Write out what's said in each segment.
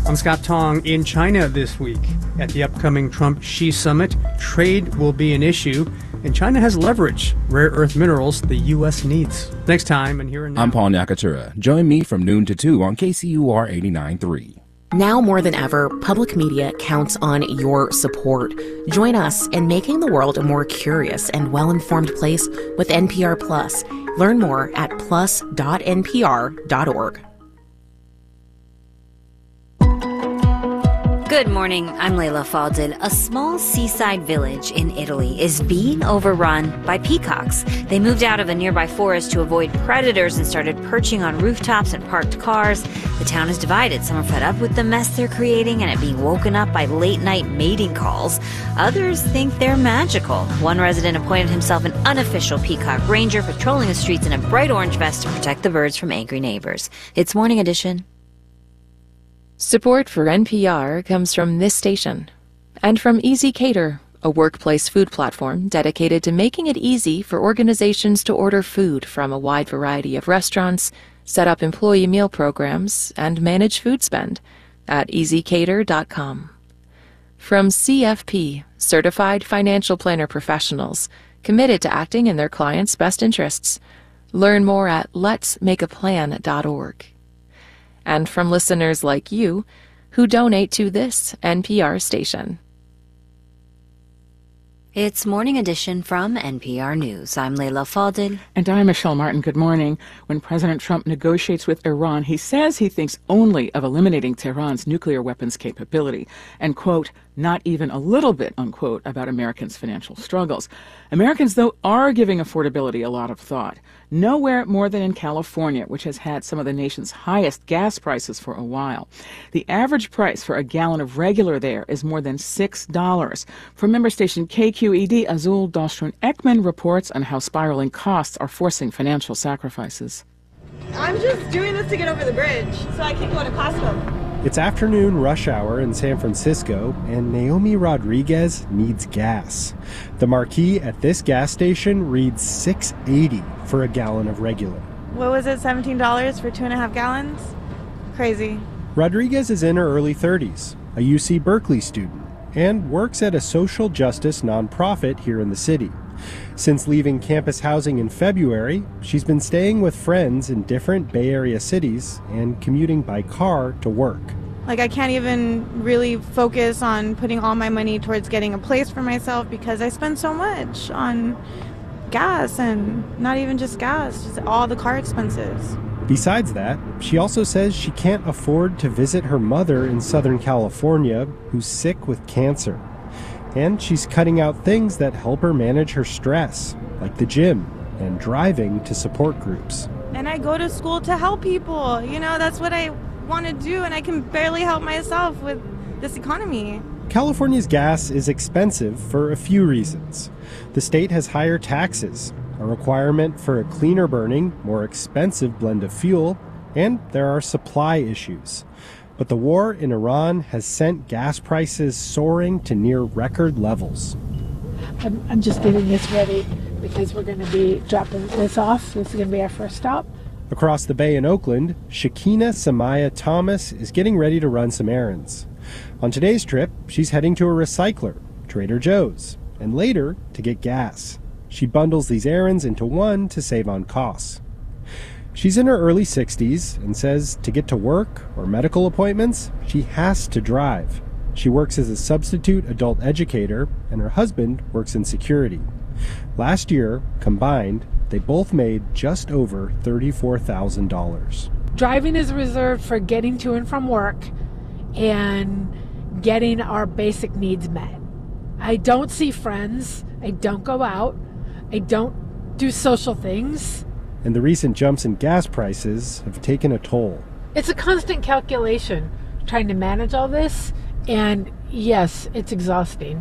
I'm Scott Tong. In China this week, at the upcoming Trump-Xi summit, trade will be an issue, and China has leverage, rare earth minerals the U.S. needs. Next time, and here and now. I'm Paul Nakatura. Join me from noon to 2 on KCUR 89.3. Now more than ever, public media counts on your support. Join us in making the world a more curious and well-informed place with NPR Plus. Learn more at plus.npr.org. Good morning, I'm Layla Faldil. A small seaside village in Italy is being overrun by peacocks. They moved out of a nearby forest to avoid predators and started perching on rooftops and parked cars. The town is divided. Some are fed up with the mess they're creating and it being woken up by late-night mating calls. Others think they're magical. One resident appointed himself an unofficial peacock ranger, patrolling the streets in a bright orange vest to protect the birds from angry neighbors. It's Morning Edition. Support for NPR comes from this station and from Easy Cater, a workplace food platform dedicated to making it easy for organizations to order food from a wide variety of restaurants, set up employee meal programs, and manage food spend at easycater.com. From CFP, Certified Financial Planner Professionals, committed to acting in their clients' best interests. Learn more at letsmakeaplan.org. And from listeners like you who donate to this NPR station. It's Morning Edition from NPR News. I'm Layla Faldil. And I'm Michelle Martin. Good morning. When President Trump negotiates with Iran, he says he thinks only of eliminating Tehran's nuclear weapons capability and, quote, not even a little bit, unquote, about Americans' financial struggles. Americans, though, are giving affordability a lot of thought. Nowhere more than in California, which has had some of the nation's highest gas prices for a while. The average price for a gallon of regular there is more than $6. From member station KQED, Azul Dahlstrom-Ekman reports on how spiraling costs are forcing financial sacrifices. I'm just doing this to get over the bridge so I can go to Costco. It's afternoon rush hour in San Francisco, and Naomi Rodriguez needs gas. The marquee at this gas station reads $6.80 for a gallon of regular. What was it, $17 for 2.5 gallons? Crazy. Rodriguez is in her early 30s, a UC Berkeley student, and works at a social justice nonprofit here in the city. Since leaving campus housing in February, she's been staying with friends in different Bay Area cities and commuting by car to work. I can't even really focus on putting all my money towards getting a place for myself because I spend so much on gas, and not even just gas, just all the car expenses. Besides that, she also says she can't afford to visit her mother in Southern California, who's sick with cancer. And she's cutting out things that help her manage her stress, like the gym and driving to support groups. And I go to school to help people. That's what I want to do, and I can barely help myself with this economy. California's gas is expensive for a few reasons. The state has higher taxes, a requirement for a cleaner burning, more expensive blend of fuel, and there are supply issues. But the war in Iran has sent gas prices soaring to near record levels. I'm just getting this ready because we're going to be dropping this off. This is going to be our first stop. Across the bay in Oakland, Shakina Samaya Thomas is getting ready to run some errands. On today's trip, she's heading to a recycler, Trader Joe's, and later to get gas. She bundles these errands into one to save on costs. She's in her early 60s and says to get to work or medical appointments, she has to drive. She works as a substitute adult educator, and her husband works in security. Last year, combined, they both made just over $34,000. Driving is reserved for getting to and from work and getting our basic needs met. I don't see friends. I don't go out. I don't do social things. And the recent jumps in gas prices have taken a toll. It's a constant calculation, trying to manage all this, and yes, it's exhausting.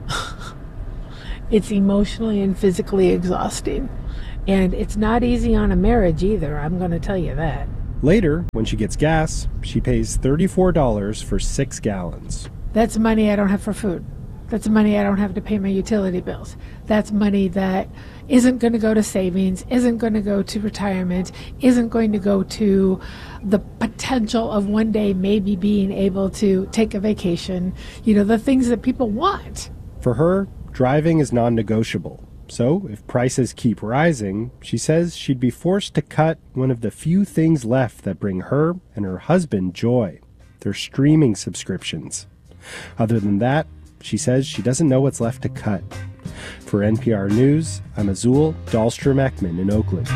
It's emotionally and physically exhausting. And it's not easy on a marriage either, I'm going to tell you that. Later, when she gets gas, she pays $34 for 6 gallons. That's money I don't have for food. That's money I don't have to pay my utility bills. That's money that isn't going to go to savings, isn't going to go to retirement, isn't going to go to the potential of one day maybe being able to take a vacation, the things that people want. For her, driving is non-negotiable. So, if prices keep rising, she says she'd be forced to cut one of the few things left that bring her and her husband joy, their streaming subscriptions. Other than that, she says she doesn't know what's left to cut. For NPR News, I'm Azul Dahlstrom-Ekman in Oakland.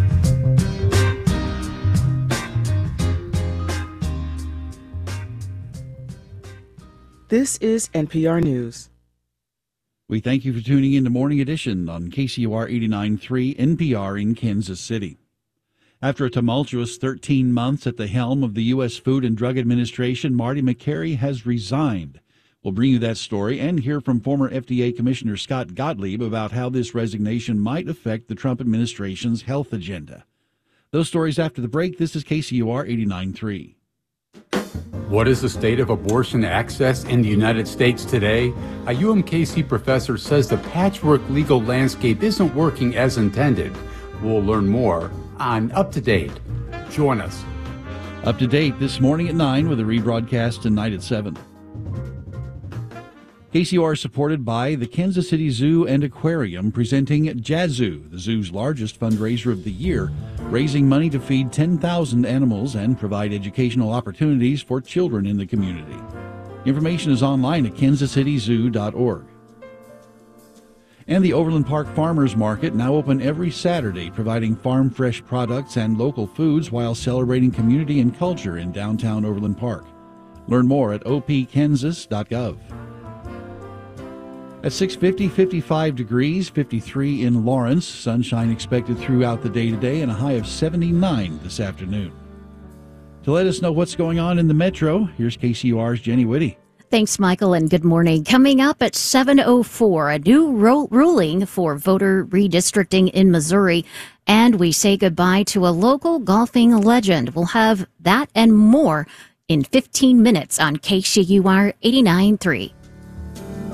This is NPR News. We thank you for tuning in to Morning Edition on KCUR 89.3 NPR in Kansas City. After a tumultuous 13 months at the helm of the U.S. Food and Drug Administration, Marty Makary has resigned. We'll bring you that story and hear from former FDA Commissioner Scott Gottlieb about how this resignation might affect the Trump administration's health agenda. Those stories after the break. This is KCUR 89.3. What is the state of abortion access in the United States today? A UMKC professor says the patchwork legal landscape isn't working as intended. We'll learn more on Up to Date. Join us. Up to Date this morning at 9 with a rebroadcast tonight at 7. KCUR is supported by the Kansas City Zoo and Aquarium, presenting Jazoo, the zoo's largest fundraiser of the year, raising money to feed 10,000 animals and provide educational opportunities for children in the community. Information is online at kansascityzoo.org. And the Overland Park Farmers Market, now open every Saturday, providing farm fresh products and local foods while celebrating community and culture in downtown Overland Park. Learn more at opkansas.gov. At 6:50, 55 degrees, 53 in Lawrence. Sunshine expected throughout the day today and a high of 79 this afternoon. To let us know what's going on in the metro, here's KCUR's Jenny Whitty. Thanks, Michael, and good morning. Coming up at 7:04, a new ruling for voter redistricting in Missouri, and we say goodbye to a local golfing legend. We'll have that and more in 15 minutes on KCUR 89.3.